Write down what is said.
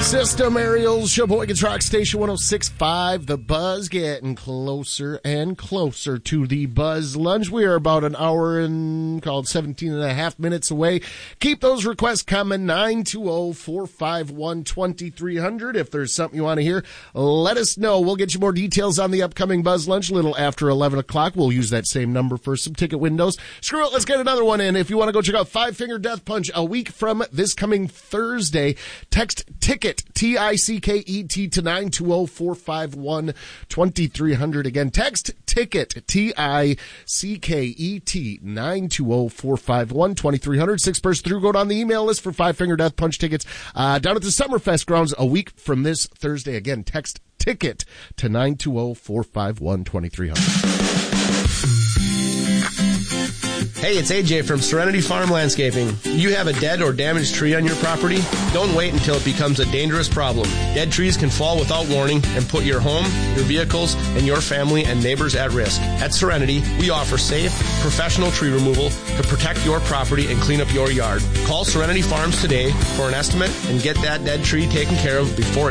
System Aerials, Sheboygan's Rock Station 106.5. The Buzz getting closer and closer to the Buzz Lunch. We are about an hour and 17 and a half minutes away. Keep those requests coming. 920-451-2300. If there's something you want to hear, let us know. We'll get you more details on the upcoming Buzz Lunch a little after 11 o'clock. We'll use that same number for some ticket windows. Screw it, let's get another one in. If you want to go check out Five Finger Death Punch a week from this coming Thursday, text TICKET, TICKET, to 920-451-2300. Again, text TICKET, TICKET, 920-451-2300. 6 person through. Go down the email list for Five Finger Death Punch tickets down at the Summerfest grounds a week from this Thursday. Again, text TICKET to 920-451-2300. Hey, it's AJ from Serenity Farm Landscaping. You have a dead or damaged tree on your property? Don't wait until it becomes a dangerous problem. Dead trees can fall without warning and put your home, your vehicles, and your family and neighbors at risk. At Serenity, we offer safe, professional tree removal to protect your property and clean up your yard. Call Serenity Farms today for an estimate and get that dead tree taken care of before